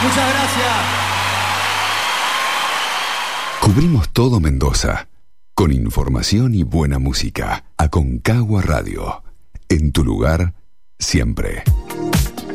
Muchas gracias. Cubrimos todo Mendoza, con información y buena música. Aconcagua Radio, en tu lugar, siempre.